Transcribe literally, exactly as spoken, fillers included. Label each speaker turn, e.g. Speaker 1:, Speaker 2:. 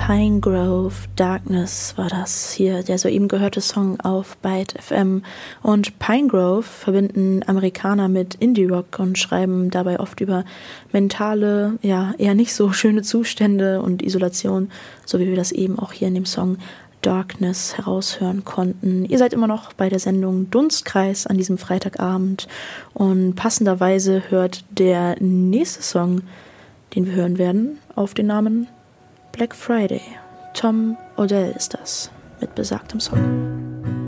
Speaker 1: Pinegrove, Darkness war das hier, der soeben gehörte Song auf Byte F M. Und Pinegrove verbinden Amerikaner mit Indie-Rock und schreiben dabei oft über mentale, ja, eher nicht so schöne Zustände und Isolation, so wie wir das eben auch hier in dem Song Darkness heraushören konnten. Ihr seid immer noch bei der Sendung Dunstkreis an diesem Freitagabend und passenderweise hört der nächste Song, den wir hören werden, auf den Namen Black Friday. Tom Odell ist das mit besagtem Song.